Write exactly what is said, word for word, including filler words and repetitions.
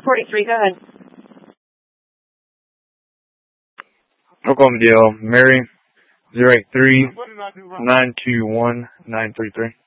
forty-three, go ahead. Oklahoma D L, Mary, zero eight three, nine two one, nine three three.